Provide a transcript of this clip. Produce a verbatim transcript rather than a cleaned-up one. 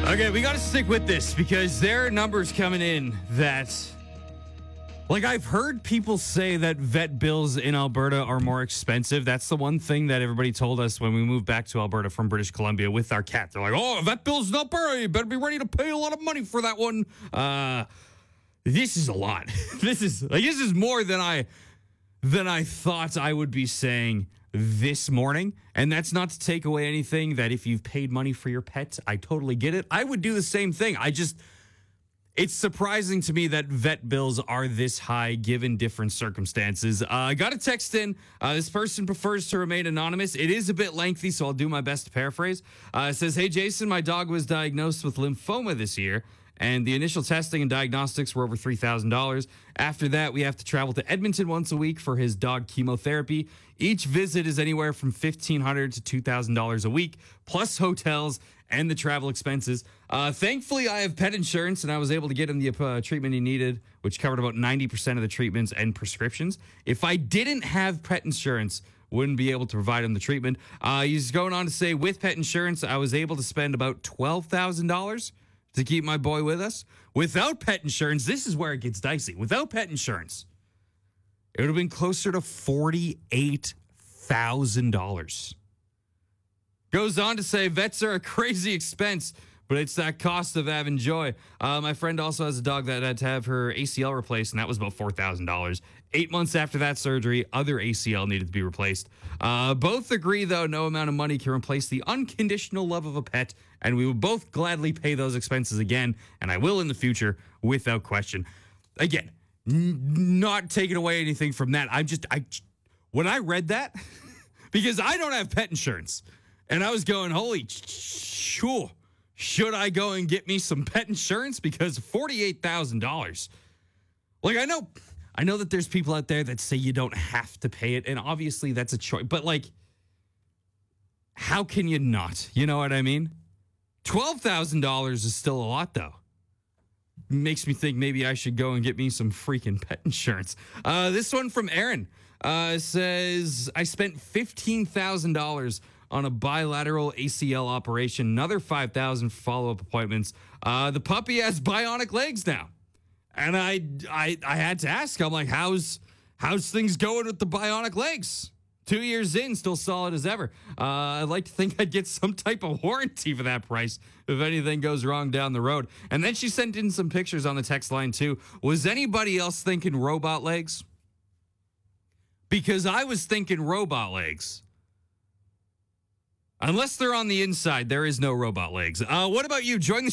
Okay, we got to stick with this because there are numbers coming in that, like, I've heard people say that vet bills in Alberta are more expensive. That's the one thing that everybody told us when we moved back to Alberta from British Columbia with our cat. They're like, oh, vet bills in Alberta, you better be ready to pay a lot of money for that one. Uh, this is a lot. This is like this is more than I than I thought I would be saying this morning. And that's not to take away anything that if you've paid money for your pet, I totally get it. I would do the same thing. I just, it's surprising to me that vet bills are this high given different circumstances. Uh, I got a text in. Uh, this person prefers to remain anonymous. It is a bit lengthy, so I'll do my best to paraphrase. Uh, it says, hey, Jason, my dog was diagnosed with lymphoma this year, and the initial testing and diagnostics were over three thousand dollars. After that, we have to travel to Edmonton once a week for his dog chemotherapy. Each visit is anywhere from fifteen hundred dollars to two thousand dollars a week, plus hotels and the travel expenses. Uh, thankfully, I have pet insurance, and I was able to get him the uh, treatment he needed, which covered about ninety percent of the treatments and prescriptions. If I didn't have pet insurance, wouldn't be able to provide him the treatment. Uh, he's going on to say, with pet insurance, I was able to spend about twelve thousand dollars to keep my boy with us. Without pet insurance, this is where it gets dicey. Without pet insurance, it would have been closer to forty-eight thousand dollars. Goes on to say, vets are a crazy expense, but it's that cost of having joy. Uh, my friend also has a dog that had to have her A C L replaced, and that was about four thousand dollars. Eight months after that surgery, other A C L needed to be replaced. Uh, both agree, though, no amount of money can replace the unconditional love of a pet, and we will both gladly pay those expenses again, and I will in the future, without question. Again, n- not taking away anything from that. I just, I, when I read that, because I don't have pet insurance, and I was going, holy, sure. Should I go and get me some pet insurance? Because forty-eight thousand dollars. Like, I know, I know that there's people out there that say you don't have to pay it. And obviously that's a choice. But, like, how can you not? You know what I mean? twelve thousand dollars is still a lot, though. Makes me think maybe I should go and get me some freaking pet insurance. Uh, this one from Aaron uh, says, I spent fifteen thousand dollars on a bilateral A C L operation, another five thousand dollars for follow-up appointments. Uh, the puppy has bionic legs now. And I, I I had to ask, I'm like, how's how's things going with the bionic legs? Two years in, still solid as ever. Uh, I'd like to think I'd get some type of warranty for that price if anything goes wrong down the road. And then she sent in some pictures on the text line too. Was anybody else thinking robot legs? Because I was thinking robot legs. Unless they're on the inside, there is no robot legs. Uh, what about you? Join the